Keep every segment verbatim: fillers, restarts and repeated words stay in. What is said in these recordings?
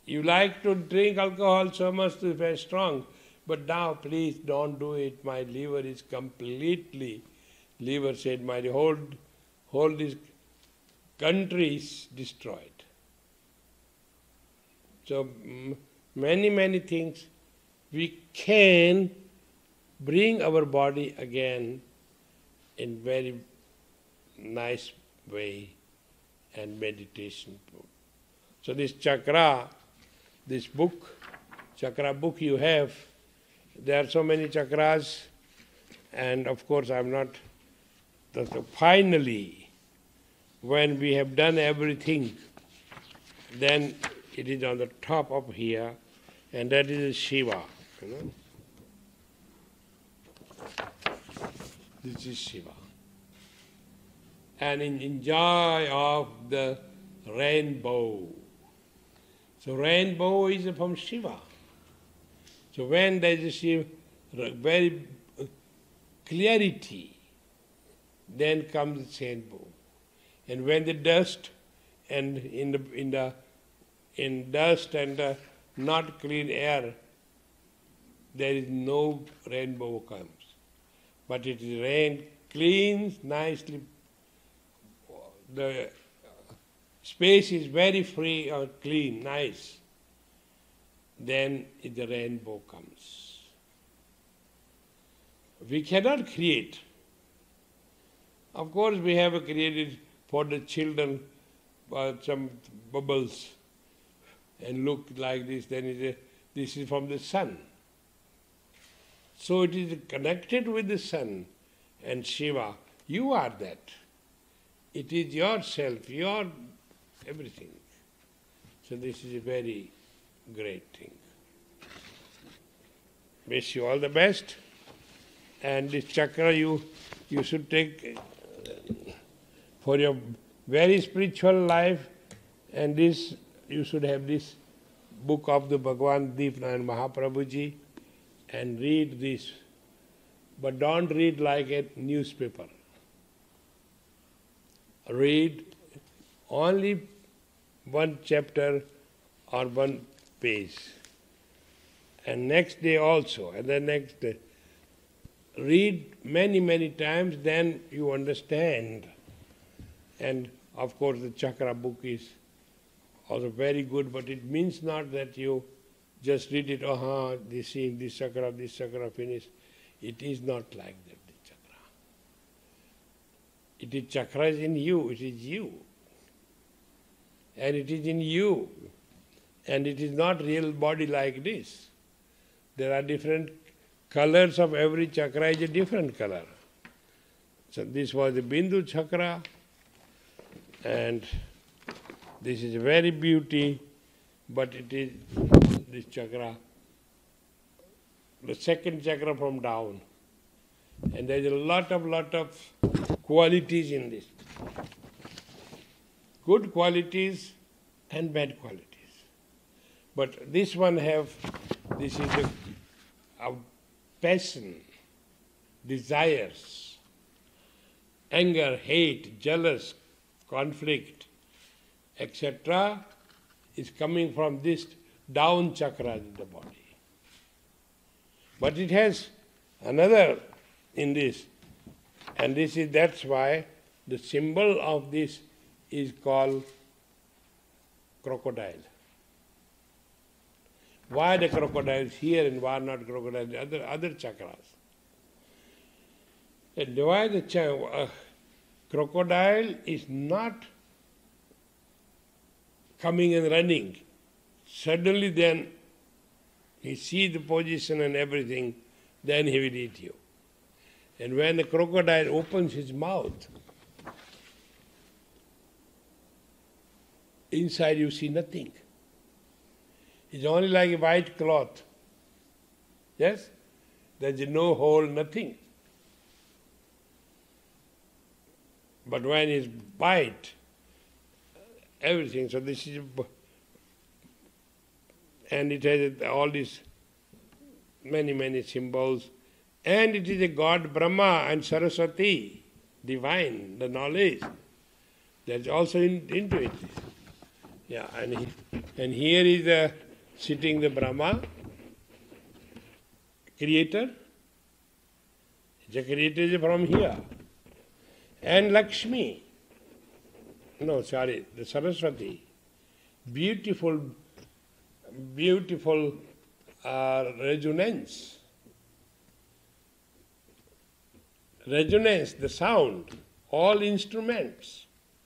You like to drink alcohol so much to be very strong, but now please don't do it. My liver is completely, liver said, my whole, whole this country is destroyed. So mm, many, many things we can bring our body again in very nice way and meditation. So this chakra, this book, chakra book you have, there are so many chakras, and of course I'm not, so finally, when we have done everything, then it is on the top of here, and that is Shiva, you know. This is Shiva. And in, in joy of the rainbow. So rainbow is from Shiva. So when there is a Shiva, very clarity, then comes the rainbow. And when the dust and in the in the in dust and the not clean air, there is no rainbow comes. But it is rain cleans nicely. The space is very free or clean, nice. Then the rainbow comes. We cannot create. Of course, we have created for the children uh, some bubbles and look like this. Then it is, this is from the sun. So it is connected with the sun and Shiva. You are that. It is yourself, your everything. So this is a very great thing. Wish you all the best. And this chakra you you should take for your very spiritual life, and this you should have this book of the Bhagavan Deepnayan Mahaprabhuji and read this. But don't read like a newspaper. Read only one chapter or one page. And next day also, and the next day. Read many, many times, then you understand. And of course the chakra book is also very good, but it means not that you just read it, aha, this is this chakra, this chakra, finish. It is not like that, the chakra. It is chakra is in you, it is you. And it is in you. And it is not real body like this. There are different colors of every chakra is a different color. So this was the Bindu chakra, and this is a very beauty, but it is this chakra, the second chakra from down. And there is a lot of, lot of qualities in this. Good qualities and bad qualities. But this one have, this is the uh, passion, desires, anger, hate, jealous, conflict, et cetera is coming from this down chakra in the body. But it has another in this, and this is that's why the symbol of this is called crocodile. Why the crocodile is here and why not crocodile in the other, other chakras? And why the ch- uh, crocodile is not coming and running. Suddenly then he sees the position and everything, then he will eat you. And when the crocodile opens his mouth, inside you see nothing. It's only like a white cloth. Yes? There's no hole, nothing. But when it's bite, everything. So this is, and it has all these many, many symbols. And it is a God Brahma and Saraswati, divine, the knowledge. That's also in, into it. Yeah, and he, and here is the sitting the Brahma, creator. The creator is from here. And Lakshmi. No, sorry, the Saraswati. Beautiful, beautiful uh, resonance. Resonance, the sound, all instruments.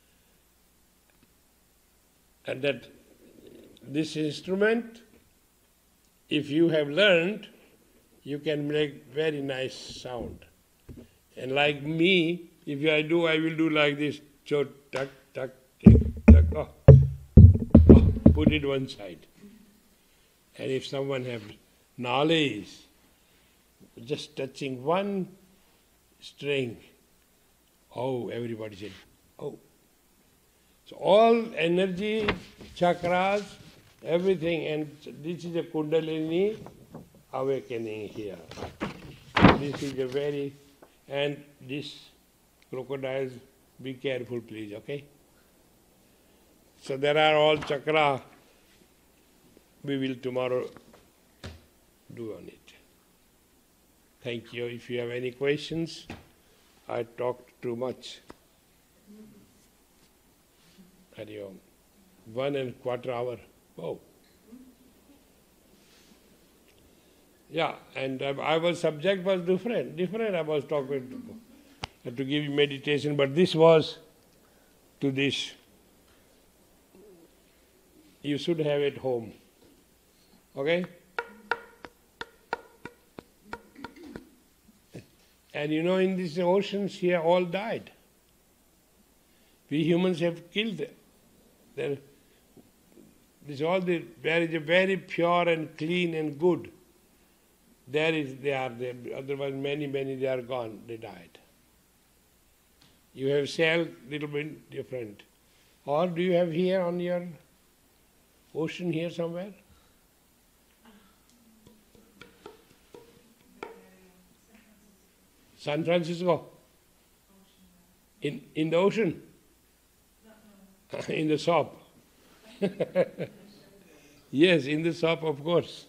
And that this instrument, if you have learned, you can make very nice sound. And like me, if I do, I will do like this, chot, tuck, tuck, tick, tuck, oh. Oh, put it one side. And if someone has knowledge, just touching one string, oh, everybody said, oh. So all energy, chakras, everything, and this is a Kundalini awakening here. This is a very, and this crocodiles, be careful please, okay? So there are all chakra, we will tomorrow do on it. Thank you. If you have any questions, I talked too much. Hari Om. One and a quarter hour. Oh. Yeah, and uh, our subject was different. Different I was talking to, to give you meditation, but this was to this. You should have it home. Okay? And you know, in these oceans here, all died. We humans have killed them. There, this all the, there is a very pure and clean and good. There is, they are there. Otherwise, many, many, they are gone. They died. You have cell, little bit different. Or do you have here on your ocean here somewhere? San Francisco? In in the ocean? In the shop? Yes, in the shop, of course.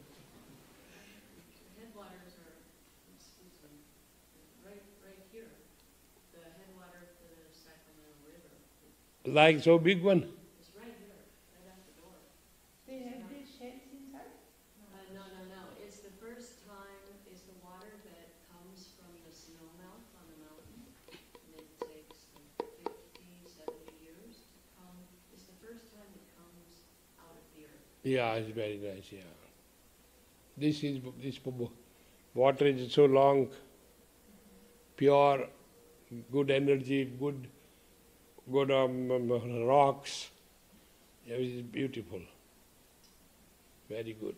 The headwaters are, excuse me, right, right here. The headwater of the Sacramento River Like so big one? is right here, right out the door. They have these sheds inside? Uh, no, no, no, it's the first time, it's the water that comes from the snow melt on the mountain. And it takes like fifty, seventy years to come. It's the first time it comes out of the earth. Yeah, it's very nice, yeah. This is, this water is so long, pure, good energy, good, good um, um, rocks. Yeah, it is beautiful. Very good.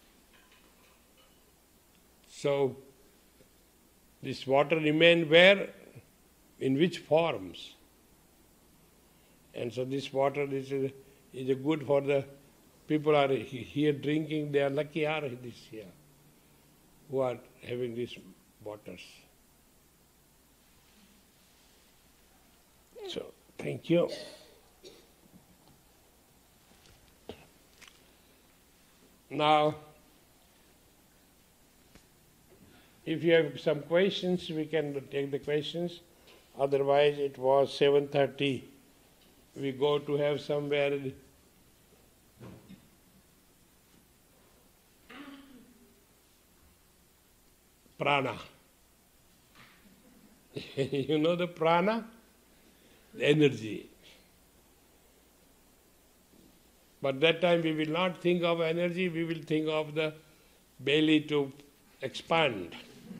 So, this water remain where? In which forms? And so this water is a, is a good for the people are here drinking, they are lucky are this here, who are having these waters. So, thank you. Now, if you have some questions, we can take the questions. Otherwise, it was seven thirty. We go to have somewhere prana. You know the prana? The energy. But that time we will not think of energy, we will think of the belly to expand.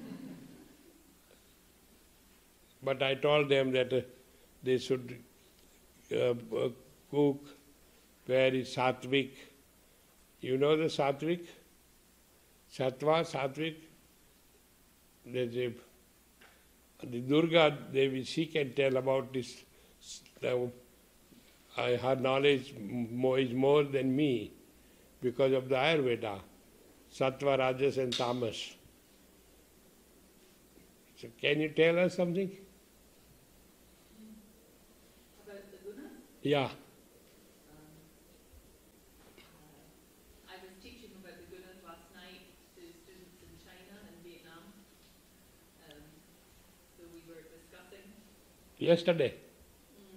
But I told them that uh, they should uh, uh, cook very sattvic. You know the sattvic? Sattva, sattvic. There's a, the Durga Devi, she can tell about this. Uh, I, her knowledge more, is more than me because of the Ayurveda, Sattva, Rajas and Tamas. So can you tell us something? About the guna? Yeah. Um, yesterday.